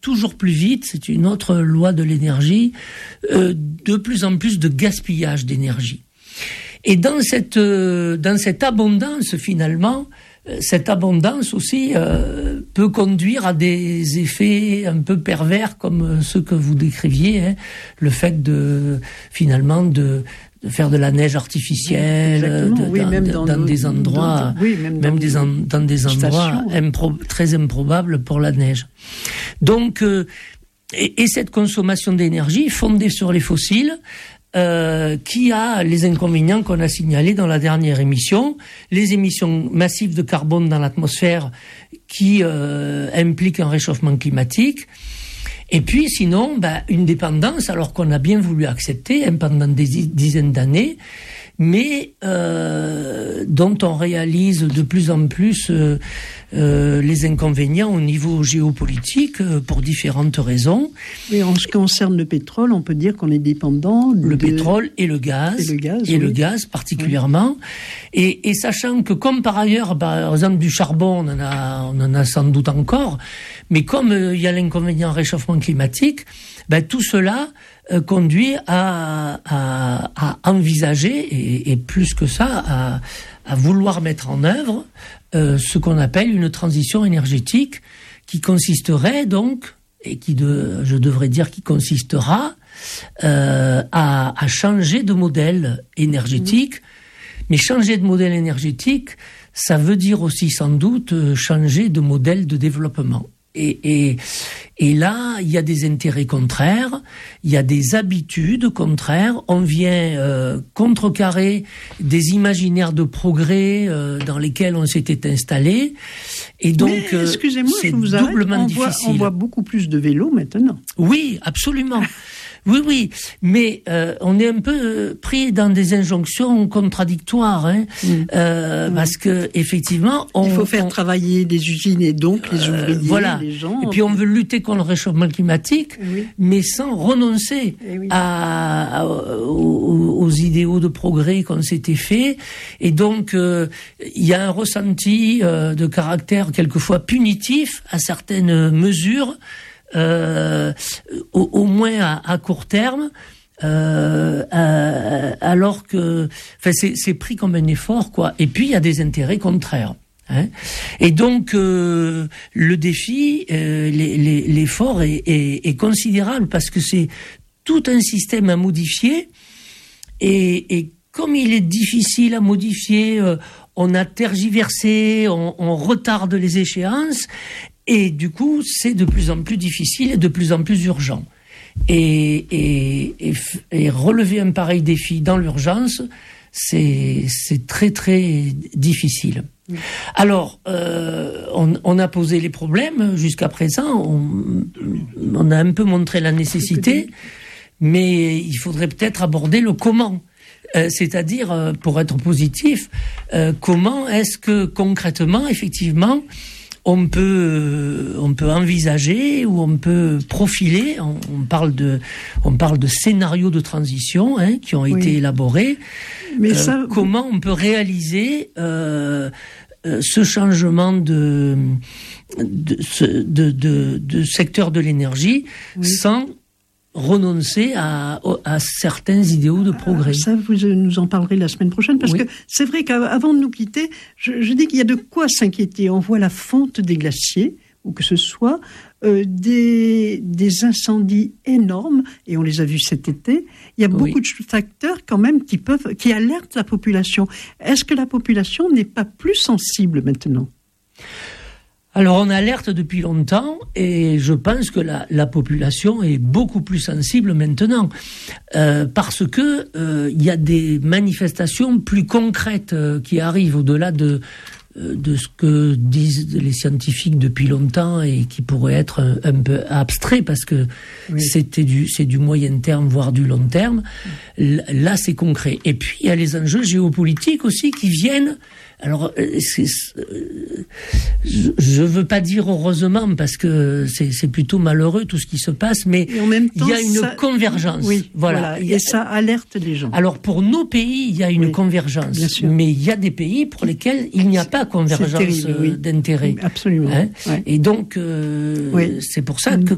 toujours plus vite, c'est une autre loi de l'énergie, de plus en plus de gaspillage d'énergie. Et dans cette abondance, finalement, cette abondance aussi peut conduire à des effets un peu pervers comme ceux que vous décriviez, hein, le fait de faire de la neige artificielle, dans des endroits, dans des endroits très improbables pour la neige. Donc, et cette consommation d'énergie fondée sur les fossiles, qui a les inconvénients qu'on a signalés dans la dernière émission, les émissions massives de carbone dans l'atmosphère qui impliquent un réchauffement climatique, et puis sinon une dépendance, alors qu'on a bien voulu accepter pendant des dizaines d'années, mais dont on réalise de plus en plus les inconvénients au niveau géopolitique pour différentes raisons. Mais en ce qui concerne le pétrole, on peut dire qu'on est dépendant pétrole et le gaz. Le gaz particulièrement. Oui. Et sachant que comme par ailleurs, par exemple du charbon, on en a sans doute encore, mais comme il y a l'inconvénient réchauffement climatique, tout cela conduit à envisager, et plus que ça, à vouloir mettre en œuvre ce qu'on appelle une transition énergétique qui consisterait donc, je devrais dire qui consistera à changer de modèle énergétique. Mais changer de modèle énergétique, ça veut dire aussi sans doute changer de modèle de développement. Et là, il y a des intérêts contraires, il y a des habitudes contraires. On vient contrecarrer des imaginaires de progrès dans lesquels on s'était installé. Et donc, excusez-moi, c'est je vous arrête. doublement difficile. On voit beaucoup plus de vélos maintenant. Oui, absolument. Oui, mais on est un peu pris dans des injonctions contradictoires, hein, parce que effectivement, il faut faire travailler les usines et donc les ouvriers, les gens. Et puis on veut lutter contre le réchauffement climatique, mais sans renoncer aux idéaux de progrès qu'on s'était fait. Et donc il y a un ressenti de caractère quelquefois punitif à certaines mesures. Au moins à court terme, alors que, c'est pris comme un effort, quoi. Et puis il y a des intérêts contraires. Hein. Et donc le défi, l'effort est considérable parce que c'est tout un système à modifier. Et comme il est difficile à modifier, on a tergiversé, on retarde les échéances. Et du coup, c'est de plus en plus difficile et de plus en plus urgent. Et relever un pareil défi dans l'urgence, c'est très très difficile. Alors, on a posé les problèmes jusqu'à présent. On a un peu montré la nécessité, mais il faudrait peut-être aborder le comment. C'est-à-dire, pour être positif, comment est-ce que concrètement, effectivement, on peut envisager ou on peut profiler. On parle de scénarios de transition qui ont été élaborés. Mais comment on peut réaliser ce changement de secteur de l'énergie sans renoncer à certains idéaux de progrès. Ça, vous nous en parlerez la semaine prochaine, parce que c'est vrai qu'avant de nous quitter, je dis qu'il y a de quoi s'inquiéter. On voit la fonte des glaciers, ou que ce soit des incendies énormes, et on les a vus cet été. Il y a beaucoup de facteurs quand même qui alertent la population. Est-ce que la population n'est pas plus sensible maintenant ? Alors on alerte depuis longtemps et je pense que la population est beaucoup plus sensible maintenant parce que il y a des manifestations plus concrètes qui arrivent au-delà de ce que disent les scientifiques depuis longtemps et qui pourraient être un peu abstraits parce que c'est du moyen terme voire du long terme. Là c'est concret. Et puis il y a les enjeux géopolitiques aussi qui viennent. Alors, je veux pas dire heureusement parce que c'est plutôt malheureux tout ce qui se passe, mais en même temps, il y a une convergence. Oui, voilà. Et ça alerte les gens. Alors pour nos pays, il y a une convergence, mais il y a des pays pour lesquels il n'y a pas convergence d'intérêt. Absolument. Et donc c'est pour ça que